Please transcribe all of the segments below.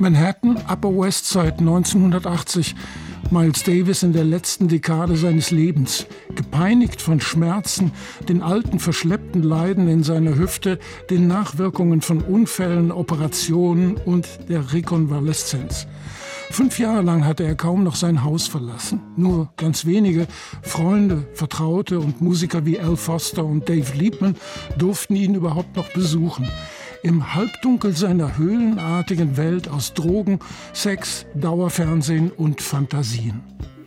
Manhattan, Upper West Side, 1980. Miles Davis in der letzten Dekade seines Lebens. Gepeinigt von Schmerzen, den alten verschleppten Leiden in seiner Hüfte, den Nachwirkungen von Unfällen, Operationen und der Rekonvaleszenz. 5 Jahre lang hatte er kaum noch sein Haus verlassen. Nur ganz wenige Freunde, Vertraute und Musiker wie Al Foster und Dave Liebman durften ihn überhaupt noch besuchen. Im Halbdunkel seiner höhlenartigen Welt aus Drogen, Sex, Dauerfernsehen und Fantasien.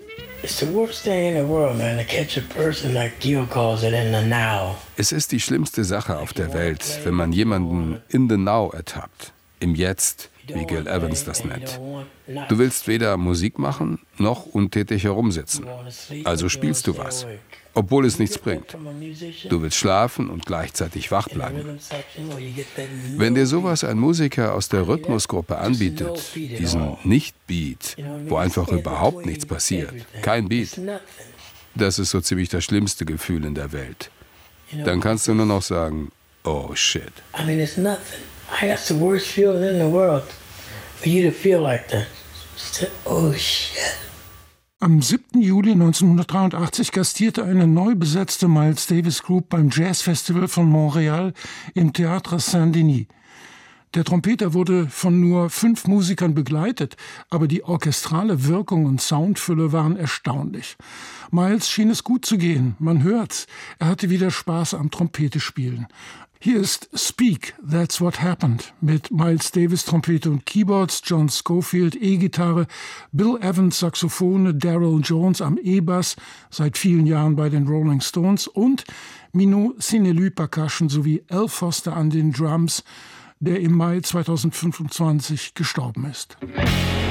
Es ist die schlimmste Sache auf der Welt, wenn man jemanden in the now ertappt, im Jetzt, wie Gil Evans das nennt. Du willst weder Musik machen, noch untätig herumsitzen. Also spielst du was, obwohl es nichts bringt. Du willst schlafen und gleichzeitig wach bleiben. Wenn dir sowas ein Musiker aus der Rhythmusgruppe anbietet, diesen Nicht-Beat, wo einfach überhaupt nichts passiert, kein Beat, das ist so ziemlich das schlimmste Gefühl in der Welt. Dann kannst du nur noch sagen, oh shit. That's the worst feeling in the world, for you to feel like that. Oh shit. Am 7. Juli 1983 gastierte eine neu besetzte Miles Davis Group beim Jazz Festival von Montreal im Théâtre Saint-Denis. Der Trompeter wurde von nur 5 Musikern begleitet, aber die orchestrale Wirkung und Soundfülle waren erstaunlich. Miles schien es gut zu gehen, man hört's. Er hatte wieder Spaß am Trompete spielen. Hier ist Speak, That's What Happened mit Miles Davis Trompete und Keyboards, John Scofield E-Gitarre, Bill Evans Saxophone, Daryl Jones am E-Bass, seit vielen Jahren bei den Rolling Stones und Minou Sinelu Percussion sowie Al Foster an den Drums, der im Mai 2025 gestorben ist.